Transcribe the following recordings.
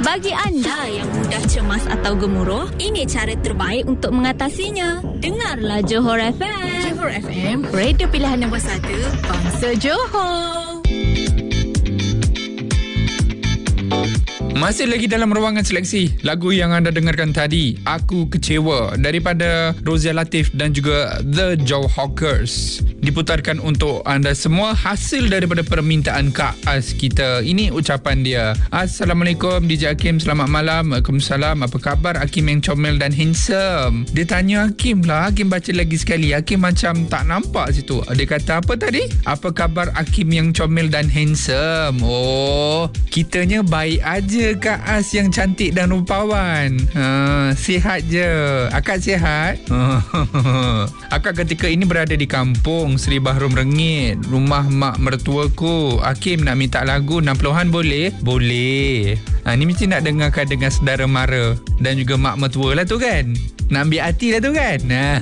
Bagi anda yang mudah cemas atau gemuruh, ini cara terbaik untuk mengatasinya. Dengarlah Johor FM. Johor FM, radio pilihan nombor 1, bangsa Johor. Masih lagi dalam ruangan seleksi. Lagu yang anda dengarkan tadi, Aku Kecewa, daripada Rozia Latif dan juga The Jawhawkers, diputarkan untuk anda semua hasil daripada permintaan Kak As kita. Ini ucapan dia. Assalamualaikum DJ Hakim, selamat malam. Waalaikumsalam. Apa khabar Hakim yang comel dan handsome? Dia tanya Hakim lah. Hakim baca lagi sekali. Hakim macam tak nampak situ. Dia kata apa tadi? Apa khabar Hakim yang comel dan handsome? Oh, kitanya baik aja Kak As yang cantik dan rupawan. Sihat je. Akak sihat? Akak ketika ini berada di kampung Seri Bahrum Rengit, rumah mak mertuaku. Hakim nak minta lagu 60-an boleh? Boleh. Ni mesti nak dengarkan dengan saudara mara dan juga mak mertua lah tu kan. Nak ambil hati lah tu kan.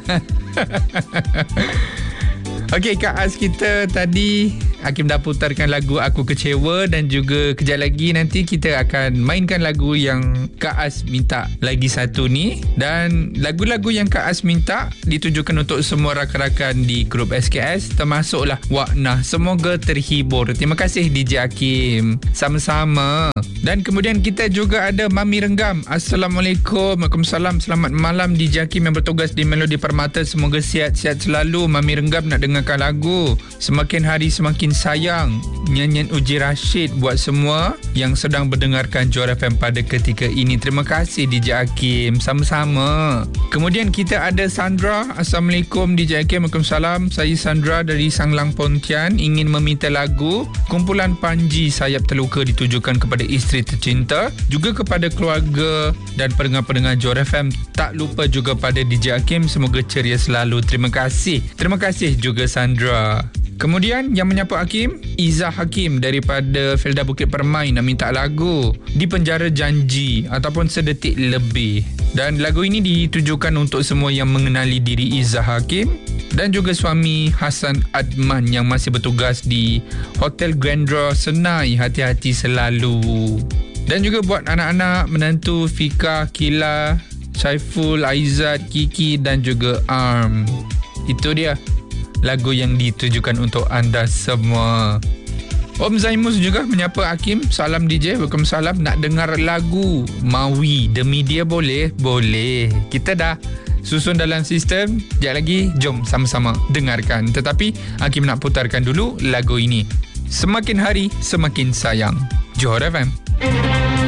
Okey, Kak As kita tadi, Hakim dah putarkan lagu Aku Kecewa, dan juga kejap lagi nanti kita akan mainkan lagu yang Kak As minta lagi satu ni. Dan lagu-lagu yang Kak As minta ditujukan untuk semua rakan-rakan di grup SKS, termasuklah Wak Nah. Semoga terhibur. Terima kasih DJ Hakim. Sama-sama. Dan kemudian kita juga ada Mami Renggam. Assalamualaikum. Waalaikumsalam. Selamat malam DJ Hakim yang bertugas di Melodi Permata. Semoga sihat-sihat selalu. Mami Renggam nak dengarkan lagu Semakin Hari Semakin Sayang, nyanyian Uji Rashid buat semua yang sedang mendengarkan Johor FM pada ketika ini. Terima kasih DJ Hakim. Sama-sama. Kemudian kita ada Sandra. Assalamualaikum DJ Hakim. Waalaikumsalam. Saya Sandra dari Sanglang Pontian, ingin meminta lagu kumpulan Panji Sayap Terluka ditujukan kepada isteri tercinta, juga kepada keluarga dan pendengar-pendengar Johor FM. Tak lupa juga pada DJ Hakim. Semoga ceria selalu. Terima kasih. Terima kasih juga Sandra. Kemudian yang menyapa Hakim, Izzah Hakim daripada Felda Bukit Permai nak minta lagu Di Penjara Janji ataupun Sedetik Lebih. Dan lagu ini ditujukan untuk semua yang mengenali diri Izzah Hakim dan juga suami Hasan Adman yang masih bertugas di Hotel Grandra Senai. Hati-hati selalu. Dan juga buat anak-anak, menantu Fika, Kila, Saiful, Aizat, Kiki dan juga Arm. Itu dia lagu yang ditujukan untuk anda semua. Om Zaimus juga menyapa Hakim. Salam DJ. Waalaikumsalam. Nak dengar lagu Mawi Demi Dia boleh? Boleh. Kita dah susun dalam sistem. Sekejap lagi jom sama-sama dengarkan. Tetapi Hakim nak putarkan dulu lagu ini, Semakin Hari Semakin Sayang. Johor FM.